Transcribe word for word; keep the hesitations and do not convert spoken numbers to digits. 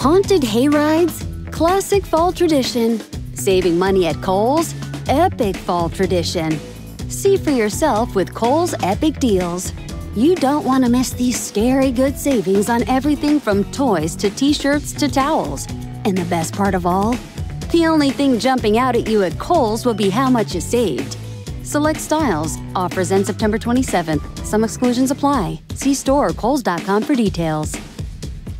Haunted hayrides? Classic fall tradition. Saving money at Kohl's? Epic fall tradition. See for yourself with Kohl's Epic Deals. You don't want to miss these scary good savings on everything from toys to t-shirts to towels. And the best part of all? The only thing jumping out at you at Kohl's will be how much you saved. Select styles. Offers end September twenty-seventh. Some exclusions apply. See store or kohls dot com for details.